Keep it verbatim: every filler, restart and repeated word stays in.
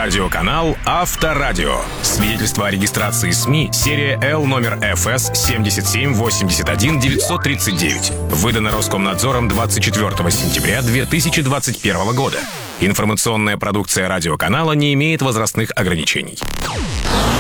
Радиоканал Авторадио. Свидетельство о регистрации СМИ, серия Л номер эф эс семь семь восемь один девять три девять. Выдано Роскомнадзором двадцать четвёртого сентября две тысячи двадцать первого года. Информационная продукция радиоканала не имеет возрастных ограничений.